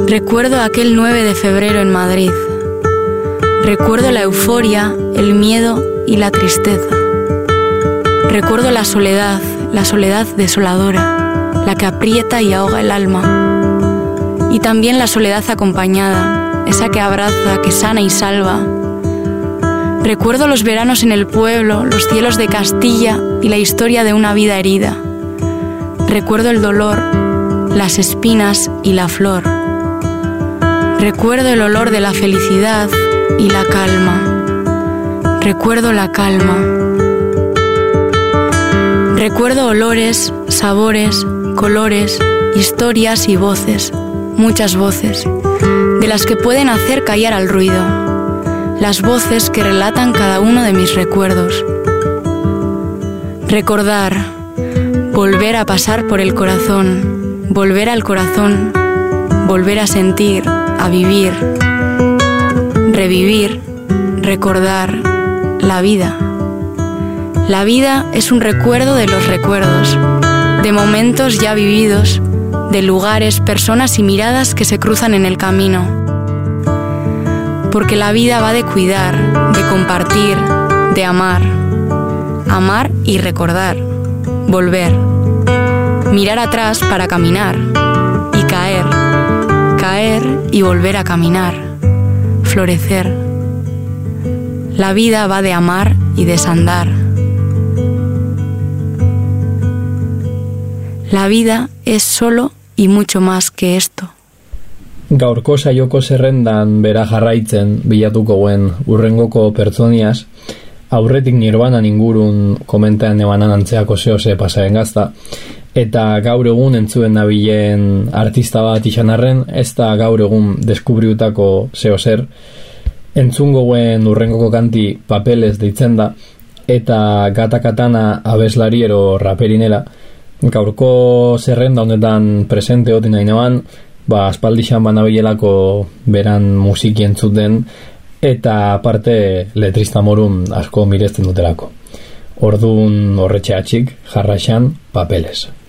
Recuerdo aquel 9 de febrero en Madrid. Recuerdo la euforia, el miedo y la tristeza. Recuerdo la soledad desoladora, la que aprieta y ahoga el alma. Y también la soledad acompañada, esa que abraza, que sana y salva. Recuerdo los veranos en el pueblo, los cielos de Castilla y la historia de una vida herida. Recuerdo el dolor, las espinas y la flor. Recuerdo el olor de la felicidad y la calma. Recuerdo la calma. Recuerdo olores, sabores, colores, historias y voces, muchas voces, de las que pueden hacer callar al ruido, las voces que relatan cada uno de mis recuerdos. Recordar, volver a pasar por el corazón, volver al corazón, volver a sentir, a vivir, revivir, recordar la vida. La vida es un recuerdo de los recuerdos, de momentos ya vividos, de lugares, personas y miradas que se cruzan en el camino. Porque la vida va de cuidar, de compartir, de amar. Amar y recordar, volver. Mirar atrás para caminar y caer. Caer y volver a caminar. Florecer. La vida va de amar y desandar. La vida es solo y mucho más que esto. Gaurko saioko zerrendan bera jarraitzen bilatuko guen urrengoko pertsoniaz, aurretik Nirvanan ingurun komentan ebanan antzeako zehose pasaren gazta, eta gaur egun entzuen nabilen artista bat izan arren, ez da gaur egun deskubriutako zehozer, entzungo guen urrengoko kanti Papeles deitzen da, eta Gata Katana abeslariero raperinela. Gaurko zerrenda honetan presente hoti nahi neban, aspaldixan banabilelako beran musiki entzuten, eta aparte letrista morun asko miresten dutelako. Ordun horretxe atxik, jarraixan Papeles.